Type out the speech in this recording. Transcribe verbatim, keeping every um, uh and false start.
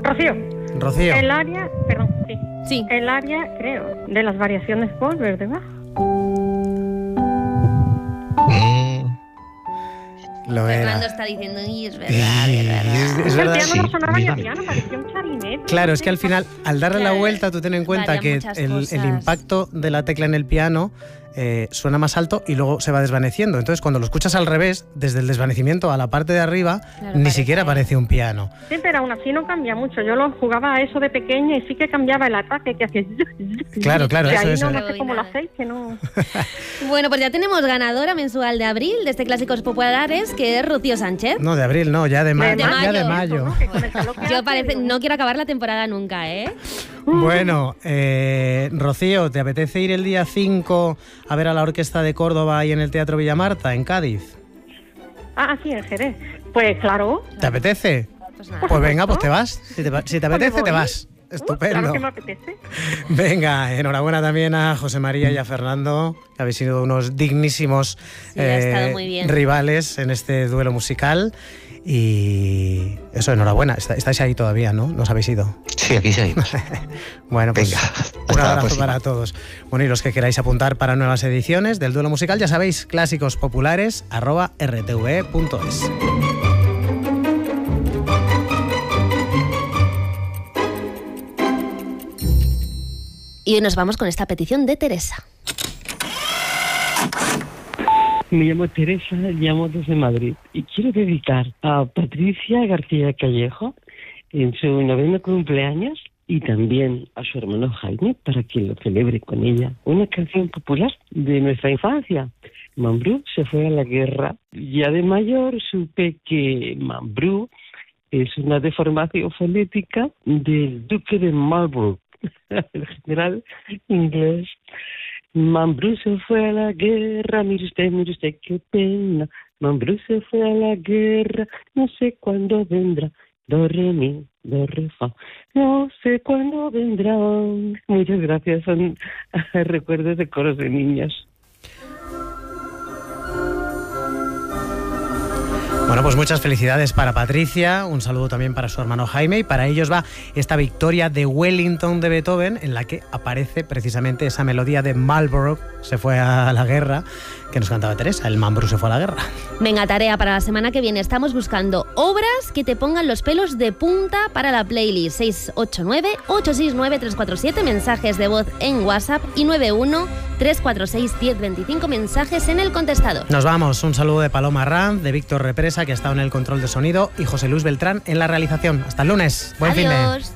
Rocío. Rocío. El área, perdón, sí. Sí. El área, creo, de las variaciones Goldberg de Bach. Lo era. Fernando está diciendo, y es verdad, es verdad. Es, es El verdad. piano sí, no sonaba ni a mira. piano, parecía un charinete. Claro, es que al final, al darle Claro, la vuelta, tú ten en cuenta varían que muchas el, cosas. el impacto de la tecla en el piano eh, suena más alto y luego se va desvaneciendo. Entonces, cuando lo escuchas al revés, desde el desvanecimiento a la parte de arriba, Claro, ni parece- siquiera parece un piano. Sí, pero aún así no cambia mucho. Yo lo jugaba a eso de pequeña y sí que cambiaba el ataque que hacía. Claro, claro, que eso, ahí eso. no, no sé cómo lo hacéis, que no. Bueno, pues ya tenemos ganadora mensual de abril de este Clásicos Populares, que es Rocío Sánchez. No, de abril, no, ya de, ma- De ya de mayo. mayo. ¿no? Que con el calor que Yo hace, parece, digo, no quiero acabar la temporada nunca, ¿eh? Bueno, eh, Rocío, ¿te apetece ir el día cinco a ver a la Orquesta de Córdoba ahí en el Teatro Villamarta, en Cádiz? Ah, sí, en Jerez. Pues claro. ¿Te apetece? Pues nada. Pues venga, pues te vas. Si te, si te apetece, te voy. vas. Uh, Estupendo. Claro que me apetece. Venga, enhorabuena también a José María y a Fernando, que habéis sido unos dignísimos Sí, ha estado muy bien. rivales en este duelo musical. Y eso, enhorabuena. Está- Estáis ahí todavía, ¿no? ¿No os habéis ido? Sí, aquí seguimos. Bueno, pues Venga, un hasta la abrazo próxima. para todos. Bueno, y los que queráis apuntar para nuevas ediciones del duelo musical, ya sabéis, clásicos populares arroba r t v punto es. Y hoy nos vamos con esta petición de Teresa. Me llamo Teresa, llamo desde Madrid y quiero dedicar a Patricia García Callejo en su noveno cumpleaños y también a su hermano Jaime para que lo celebre con ella. Una canción popular de nuestra infancia. Mambrú se fue a la guerra. Ya de mayor supe que Mambrú es una deformación fonética del duque de Marlborough, el general inglés. Mambrú se fue a la guerra, mire usted, mire usted, qué pena. Mambrú se fue a la guerra, no sé cuándo vendrá. Do, re, mi, do, re, fa. No sé cuándo vendrá. Muchas gracias, son recuerdos de coros de niños. Bueno, pues muchas felicidades para Patricia, un saludo también para su hermano Jaime, y para ellos va esta victoria de Wellington de Beethoven, en la que aparece precisamente esa melodía de Marlborough, se fue a la guerra, que nos cantaba Teresa, el Mambrú se fue a la guerra. Venga, tarea para la semana que viene. Estamos buscando obras que te pongan los pelos de punta para la playlist. seis ocho nueve, ocho seis nueve, tres cuatro siete, mensajes de voz en WhatsApp, y nueve uno, tres cuatro seis, uno cero dos cinco, mensajes en el contestador. Nos vamos, un saludo de Paloma Ranz, de Víctor Represa, que ha estado en el control de sonido, y José Luis Beltrán en la realización. Hasta el lunes, buen fin de... Adiós.